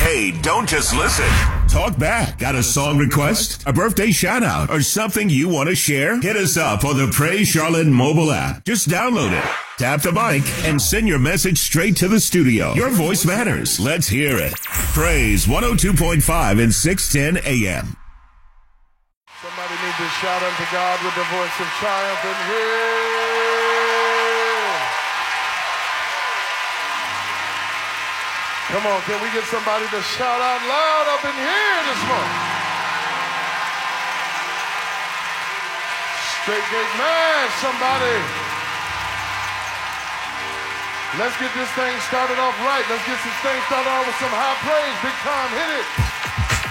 Hey, don't just listen. Talk back. Got a song request, a birthday shout out, or something you want to share? Hit us up on the Praise Charlotte mobile app. Just download it. Tap the mic and send your message straight to the studio. Your voice matters. Let's hear it. Praise 102.5 and 610 AM. Somebody need to shout unto God with the voice of triumph in here. Come on, can we get somebody to shout out loud up in here this morning? Straight Gate Man, somebody. Let's get this thing started off right. Let's get this thing started off with some high praise. Big time, hit it.